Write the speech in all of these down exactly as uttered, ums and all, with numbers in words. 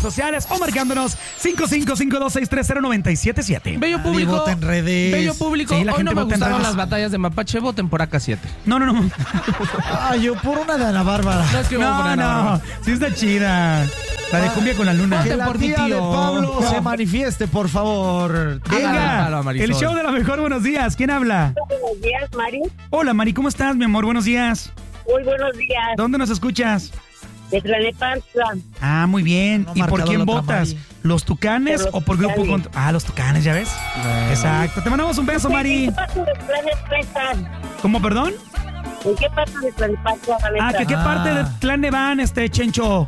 sociales o marcándonos cinco cinco cinco dos seis tres cero nueve siete siete. Bello público. Vota en redes. Bello público. Sí, la Hoy gente no me vota en gustaron redes. las batallas de Mapache. Voten por A K siete. No, no, no. Ah, yo por una de Ana Bárbara. No es que voy a No, poner nada no. más. Sí está chida. La de cumbia con la luna. Que Voten la por mi tía de tío. Pablo se manifieste, por favor. Venga, Hágalo, Marisol. el show de la mejor. Buenos días. ¿Quién habla? Buenos días, Mari. Hola, Mari. ¿Cómo estás, mi amor? Buenos días. Muy buenos días. ¿Dónde nos escuchas? De Tlalnepantla. Ah, muy bien. No ¿Y por marcado quién la otra votas? Mari. ¿Los Tucanes Por los o por Grupo Tucanes. Control? Ah, los Tucanes, ¿ya ves? Exacto. Te mandamos un beso, Mari. ¿En qué parte de Tlalnepantla están? ¿Cómo, perdón? ¿En qué parte de Tlalnepantla van a Ah, estar? ¿que qué parte Ah. del clan de van, este, Chencho?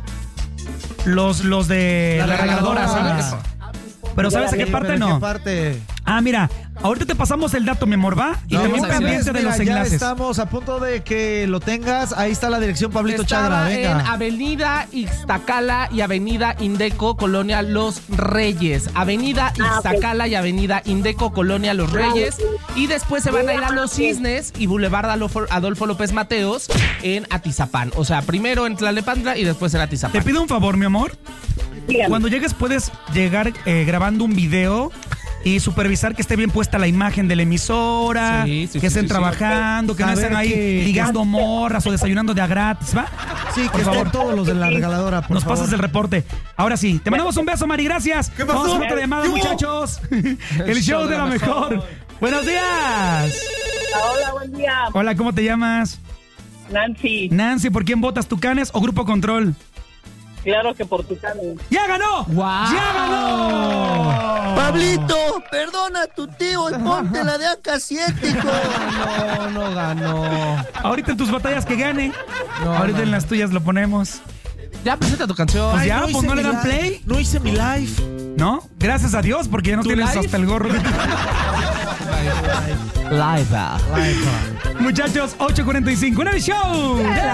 Los, los de La la regaladora, regaladora. ¿sabes? Pero ¿sabes a qué Sí, parte pero ¿en no? qué parte? Ah, mira, ahorita te pasamos el dato, mi amor, ¿va? Y No, también vamos a pendiente Pues de los mira, ya enlaces. estamos a punto de que lo tengas. Ahí está la dirección, Pablito Chagra. Estaba en Venga. Avenida Ixtacala y Avenida Indeco, Colonia Los Reyes. Avenida Ah, ok. Ixtacala y Avenida Indeco, Colonia Los Reyes. Y después se van a ir a Los Cisnes y Boulevard Adolfo, Adolfo López Mateos en Atizapán. O sea, primero en Tlalnepantla y después en Te Atizapán. pido un favor, mi amor. Dígame. Cuando llegues puedes llegar eh, grabando un video y supervisar que esté bien puesta la imagen de la emisora, Sí, sí, que sí, estén sí, sí. trabajando, que no A ver estén ahí que- ligando morras o desayunando de a gratis, ¿va? Sí, que por estén favor. todos los de la regaladora, por Nos favor. pasas el reporte. Ahora sí, te mandamos un beso, Mari, gracias. ¿Qué pasó? Vamos a hacer otra llamada, ¿Qué hubo? muchachos. El show de la mejor. Buenos días. Hola, buen día. Hola, ¿cómo te llamas? Nancy. Nancy, ¿por quién votas? ¿Tucanes o Grupo Control? Claro que por tu cambio. ¡Ya ganó! ¡Guau! ¡Ya ganó! Pablito, perdona a tu tío y ponte la de A K siete, hijo. No, no ganó. Ahorita en tus batallas que gane. No, Ahorita no. en las tuyas lo ponemos. Ya presenta tu canción. Pues ya, no pues hice no le mi dan live. play. No hice mi live. ¿No? Gracias a Dios, porque ya no ¿Tu tienes live? hasta el gorro. Live. Live. Muchachos, ocho cuarenta y cinco. ¡Una show!